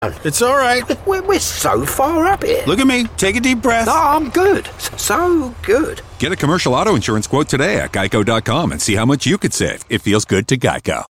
It's all right. We're so far up here. Look at me. Take a deep breath. No, I'm good. So good. Get a commercial auto insurance quote today at Geico.com and see how much you could save. It feels good to Geico.